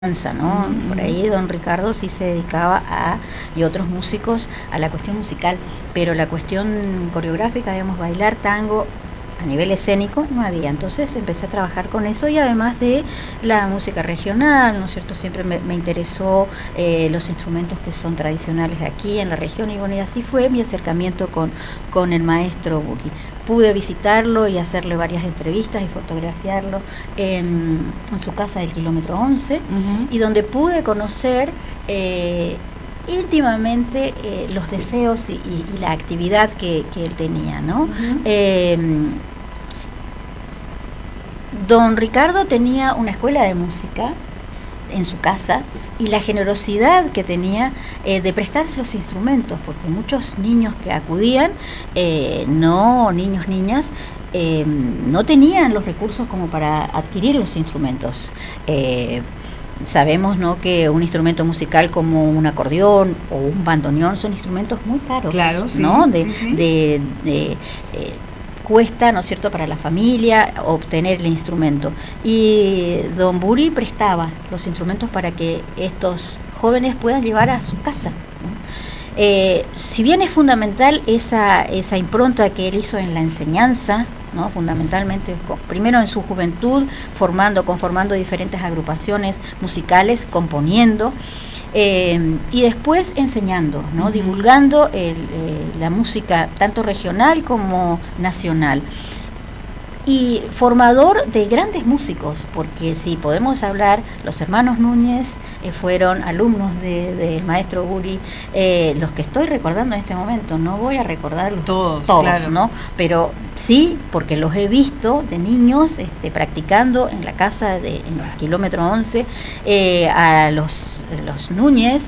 ¿no? Por ahí don Ricardo sí se dedicaba y otros músicos, a la cuestión musical, pero la cuestión coreográfica, digamos, bailar tango a nivel escénico no había. Entonces empecé a trabajar con eso, y además de la música regional, ¿no es cierto? Siempre me interesó los instrumentos que son tradicionales aquí en la región, y bueno, y así fue mi acercamiento con el maestro Buri. Pude visitarlo y hacerle varias entrevistas y fotografiarlo en su casa del kilómetro 11, y donde pude conocer íntimamente los deseos y la actividad que él tenía, ¿no? Don Ricardo tenía una escuela de música en su casa, y la generosidad que tenía de prestar los instrumentos, porque muchos niños que acudían, niñas, no tenían los recursos como para adquirir los instrumentos. Sabemos, ¿no?, que un instrumento musical como un acordeón o un bandoneón son instrumentos muy caros, claro, sí, ¿no? Sí. Cuesta, ¿no es cierto?, para la familia obtener el instrumento, y don Buri prestaba los instrumentos para que estos jóvenes puedan llevar a su casa, ¿no? Si bien es fundamental esa impronta que él hizo en la enseñanza, ¿no?, fundamentalmente primero en su juventud, conformando diferentes agrupaciones musicales, componiendo, y después enseñando, ¿no?, divulgando la música tanto regional como nacional, y formador de grandes músicos, porque si podemos hablar, los hermanos Núñez fueron alumnos del maestro Buri, los que estoy recordando en este momento, no voy a recordarlos todos, claro, ¿no?, pero sí, porque los he visto de niños practicando en la casa en el kilómetro 11, a los Núñez,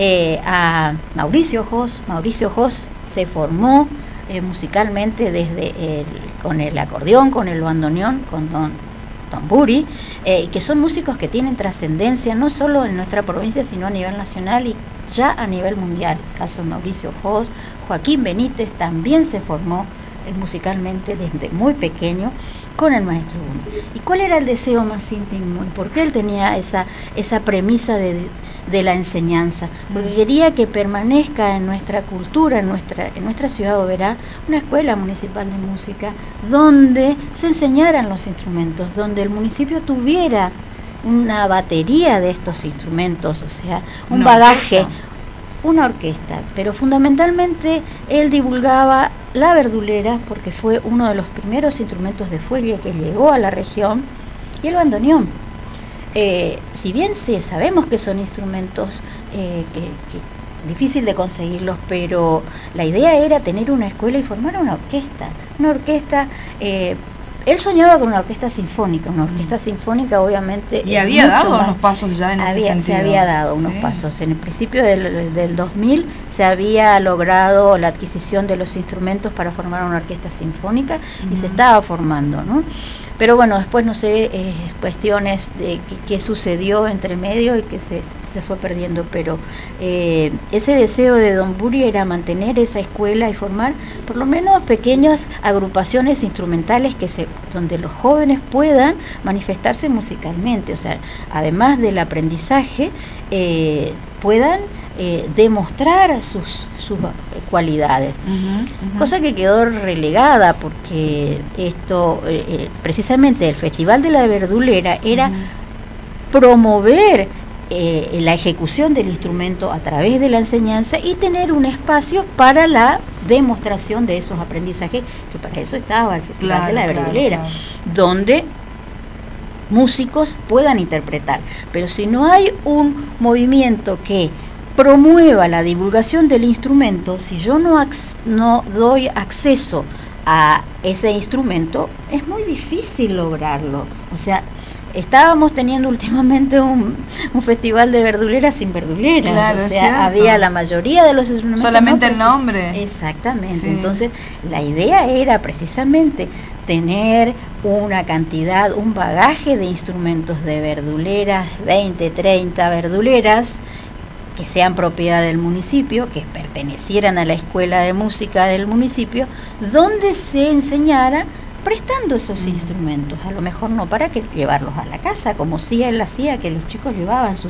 a Mauricio Jos se formó musicalmente con el acordeón, con el bandoneón, con don Buri, que son músicos que tienen trascendencia no solo en nuestra provincia, sino a nivel nacional y ya a nivel mundial. El caso de Mauricio Jos. Joaquín Benítez también se formó musicalmente desde muy pequeño con el maestro Buri. ¿Y cuál era el deseo más íntimo? ¿Y por qué él tenía esa premisa de la enseñanza? Porque quería que permanezca en nuestra cultura, en nuestra ciudad de Oberá, una escuela municipal de música donde se enseñaran los instrumentos, donde el municipio tuviera una batería de estos instrumentos, o sea, un bagaje, una orquesta, pero fundamentalmente él divulgaba la verdulera, porque fue uno de los primeros instrumentos de fuelle que llegó a la región, y el bandoneón. Si bien sí sabemos que son instrumentos que difícil de conseguirlos, pero la idea era tener una escuela y formar una orquesta. Él soñaba con una orquesta sinfónica, obviamente. Y había dado unos pasos ya en ese sentido. Se había dado unos pasos. En el principio del 2000 se había logrado la adquisición de los instrumentos para formar una orquesta sinfónica, y se estaba formando, ¿no? Pero bueno, después no sé, cuestiones de qué sucedió entre medio y que se fue perdiendo, pero ese deseo de don Buri era mantener esa escuela y formar por lo menos pequeñas agrupaciones instrumentales donde los jóvenes puedan manifestarse musicalmente, o sea, además del aprendizaje, puedan demostrar sus cualidades, cosa que quedó relegada, porque esto precisamente el Festival de la Verdulera era promover la ejecución del instrumento a través de la enseñanza y tener un espacio para la demostración de esos aprendizajes, que para eso estaba el Festival de la Verdulera, donde músicos puedan interpretar. Pero si no hay un movimiento que promueva la divulgación del instrumento, si yo no doy acceso a ese instrumento, es muy difícil lograrlo. O sea, estábamos teniendo últimamente un festival de verduleras sin verduleras, claro, o sea, había la mayoría de los instrumentos. Solamente el nombre. Exactamente, sí. Entonces la idea era precisamente tener una cantidad, un bagaje de instrumentos de verduleras, 20, 30 verduleras, que sean propiedad del municipio, que pertenecieran a la escuela de música del municipio, donde se enseñara prestando esos instrumentos, a lo mejor no para que llevarlos a la casa, como sí él hacía, que los chicos llevaban sus